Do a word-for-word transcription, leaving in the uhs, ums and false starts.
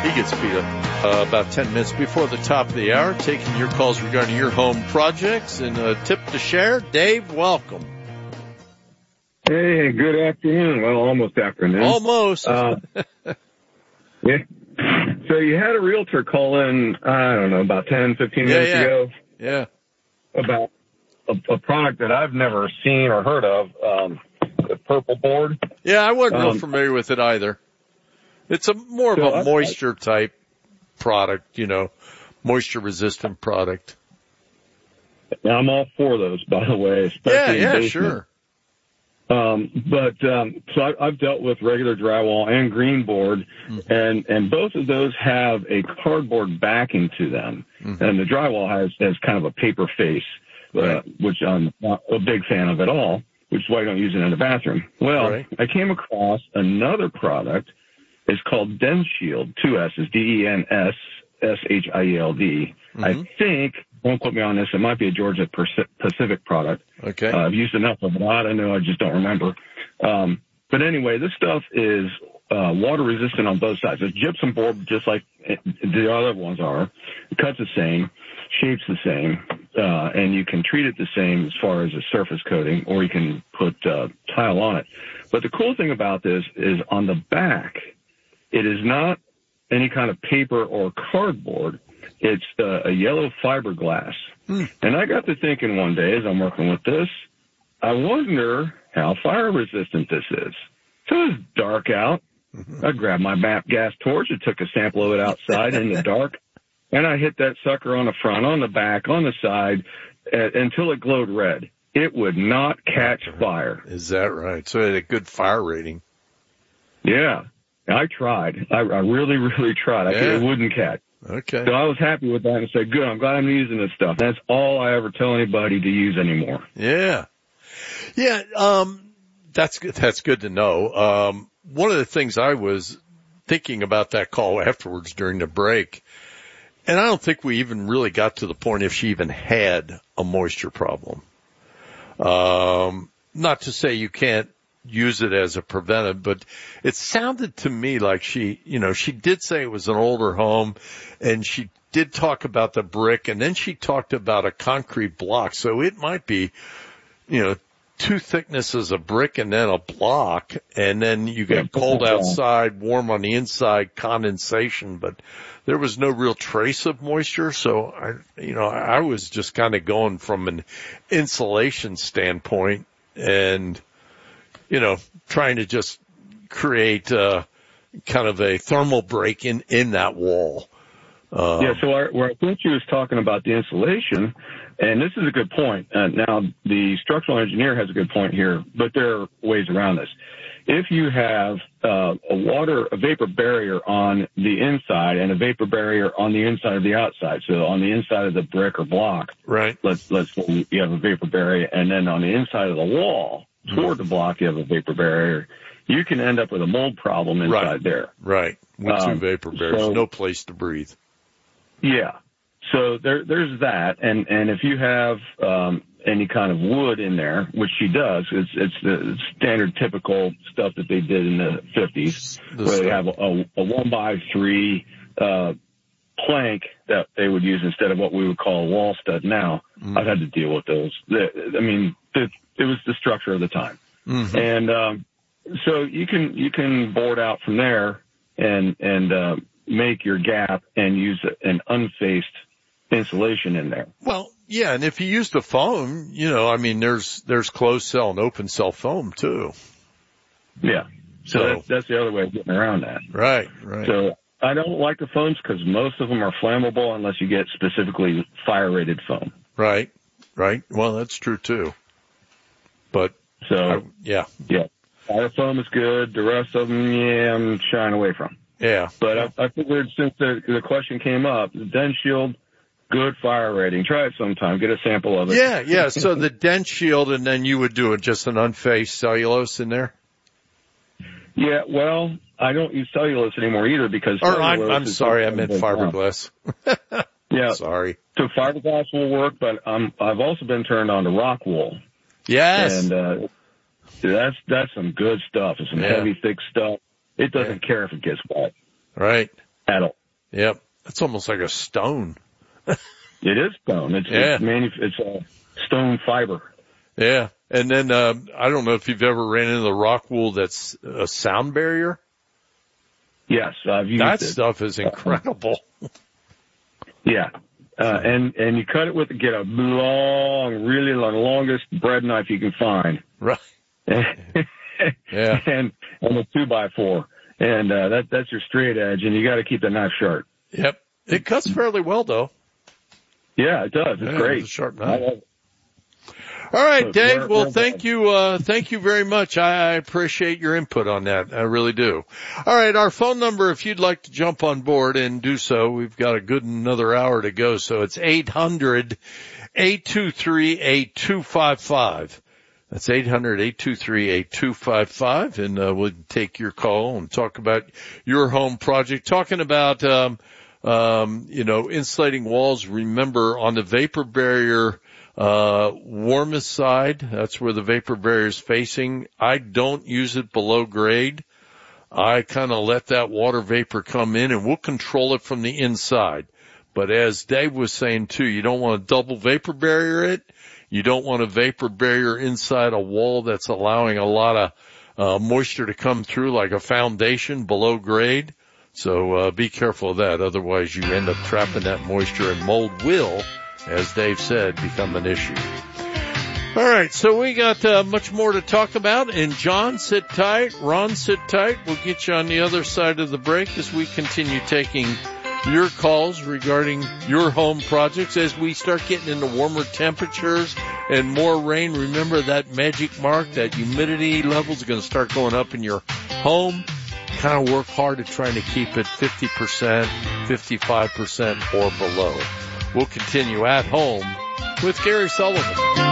He gets beat up uh, about ten minutes before the top of the hour, taking your calls regarding your home projects. And a tip to share, Dave, welcome. Hey, good afternoon. Well, almost afternoon. Almost. Uh, yeah. So you had a realtor call in, I don't know, about ten, fifteen yeah, minutes yeah. ago. Yeah. About a, a product that I've never seen or heard of, um, the purple board. Yeah, I wasn't um, real familiar with it either. It's a more of so a I, moisture type product, you know, moisture resistant product. I'm all for those, by the way, especially Yeah, in yeah, basement. sure. Um, but, um, so I, I've dealt with regular drywall and green board, mm-hmm. and, and both of those have a cardboard backing to them. Mm-hmm. And the drywall has, has kind of a paper face, right. uh, which I'm not a big fan of at all, which is why I don't use it in the bathroom. Well, right. I came across another product. It's called DenShield, two S's, D E N S S H I E L D. Mm-hmm. I think, don't quote me on this, it might be a Georgia Pacific product. Okay. Uh, I've used enough of it. I don't know. I just don't remember. Um, but anyway, this stuff is uh, water resistant on both sides. It's gypsum board, just like the other ones are. It cuts the same, shapes the same, uh, and you can treat it the same as far as a surface coating, or you can put uh, tile on it. But the cool thing about this is on the back, it is not any kind of paper or cardboard. It's uh, a yellow fiberglass. Hmm. And I got to thinking one day as I'm working with this, I wonder how fire resistant this is. So it was dark out. Mm-hmm. I grabbed my map gas torch and took a sample of it outside in the dark. And I hit that sucker on the front, on the back, on the side, uh, until it glowed red. It would not catch fire. Is that right? So it had a good fire rating. Yeah. I tried. I, I really, really tried. I yeah. could, it wouldn't catch. Okay. So I was happy with that and said, good, I'm glad I'm using this stuff. That's all I ever tell anybody to use anymore. Yeah. Yeah, um, that's good. That's good to know. Um, one of the things I was thinking about that call afterwards during the break, and I don't think we even really got to the point if she even had a moisture problem. Um, not to say you can't use it as a preventive, but it sounded to me like she, you know, she did say it was an older home, and she did talk about the brick, and then she talked about a concrete block. So it might be, you know, two thicknesses of brick and then a block, and then you get cold outside, warm on the inside, condensation, but there was no real trace of moisture. So I, you know, I was just kind of going from an insulation standpoint and, you know, trying to just create, uh, kind of a thermal break in, in that wall. Um, yeah, so I, where I think she was talking about the insulation, and this is a good point. Uh, now, the structural engineer has a good point here, but there are ways around this. If you have uh, a water, a vapor barrier on the inside and a vapor barrier on the inside of the outside, so on the inside of the brick or block, right? Let's let's say you have a vapor barrier, and then on the inside of the wall toward the block you have a vapor barrier. You can end up with a mold problem inside right. there. Right. With um, two vapor barriers, so, no place to breathe. Yeah. So there, there's that. And, and if you have, um, any kind of wood in there, which she does, it's, it's the standard typical stuff that they did in the fifties, the where stuff. They have a, a one by three, uh, plank that they would use instead of what we would call a wall stud now. Mm-hmm. I've had to deal with those. I mean, it, it was the structure of the time. Mm-hmm. And, um, so you can, you can board out from there and, and, uh, make your gap and use an unfaced insulation in there. Well, yeah, and if you use the foam, you know, I mean, there's, there's closed cell and open cell foam too. Yeah. So, so that's, that's the other way of getting around that. Right, right. So I don't like the foams because most of them are flammable unless you get specifically fire rated foam. Right, right. Well, that's true too. But, so, I, yeah. Yeah. Fire foam is good. The rest of them, yeah, I'm shying away from. Yeah. But I, I figured since the, the question came up, the DenShield, good fire rating. Try it sometime. Get a sample of it. Yeah, yeah. So the DenShield, and then you would do it just an unfaced cellulose in there? Yeah, well, I don't use cellulose anymore either because or I'm, I'm sorry, I meant fiberglass. Yeah. Sorry. So fiberglass will work, but um, I've also been turned on to rock wool. Yes. And uh, that's that's some good stuff. It's some yeah. heavy, thick stuff. It doesn't yeah. care if it gets wet. Right. At all. Yep. It's almost like a stone. It is stone. It's, yeah. it's, manu- it's a stone fiber. Yeah. And then, uh, I don't know if you've ever ran into the rock wool that's a sound barrier. Yes, I've used that it. That stuff is incredible. Yeah. Uh, and, and you cut it with, get a long, really long, longest bread knife you can find. Right. yeah. And, and a two by four. And, uh, that, that's your straight edge, and you got to keep the knife sharp. Yep. It cuts fairly well, though. Yeah, it does. It's yeah, great. It's a sharp knife. All right, so Dave. Where, well, where thank you. Uh, thank you very much. I, I appreciate your input on that. I really do. All right. Our phone number, if you'd like to jump on board and do so, we've got a good another hour to go. So it's eight hundred, eight two three, eight two five five. That's eight hundred, eight two three, eight two five five. And, uh, we'll take your call and talk about your home project. Talking about, um, um, you know, insulating walls. Remember on the vapor barrier, Uh, warmest side, that's where the vapor barrier is facing. I don't use it below grade. I kind of let that water vapor come in, and we'll control it from the inside. But as Dave was saying too, you don't want to double vapor barrier it. You don't want a vapor barrier inside a wall that's allowing a lot of uh, moisture to come through, like a foundation below grade. So uh, be careful of that. Otherwise, you end up trapping that moisture, and mold will, as Dave said, become an issue. All right, so we got uh, much more to talk about. And John, sit tight. Ron, sit tight. We'll get you on the other side of the break as we continue taking your calls regarding your home projects. As we start getting into warmer temperatures and more rain, remember that magic mark, that humidity level is going to start going up in your home. Kind of work hard at trying to keep it fifty percent, fifty-five percent or below. We'll continue at home with Gary Sullivan.